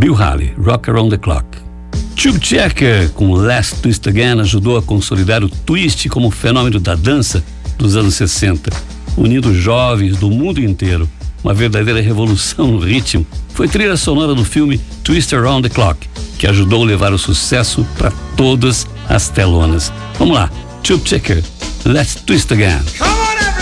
Bill Haley, Rock Around the Clock. Tube Checker, com Let's Twist Again, ajudou a consolidar o twist como fenômeno da dança dos anos 60, unindo jovens do mundo inteiro. Uma verdadeira revolução no ritmo. Foi trilha sonora do filme Twist Around the Clock, que ajudou a levar o sucesso para todas as telonas. Vamos lá, Tube Checker, Let's Twist Again.